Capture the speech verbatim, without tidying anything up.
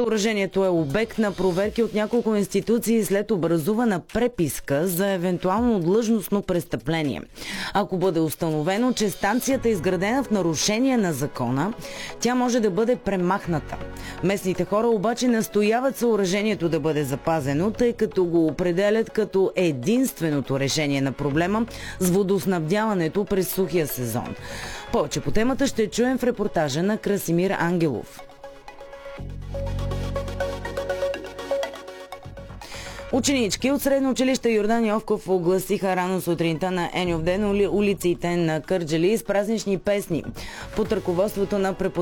Съоръжението е обект на проверки от няколко институции след образувана преписка за евентуално длъжностно престъпление. Ако бъде установено, че станцията е изградена в нарушение на закона, тя може да бъде премахната. Местните хора обаче настояват съоръжението да бъде запазено, тъй като го определят като единственото решение на проблема с водоснабдяването през сухия сезон. Повече по темата ще чуем в репортажа на Красимир Ангелов. Ученички от средно училище Йордан Йовков огласиха рано сутринта на Еньовден улиците на Кърджали с празнични песни под ръководството на преподавателите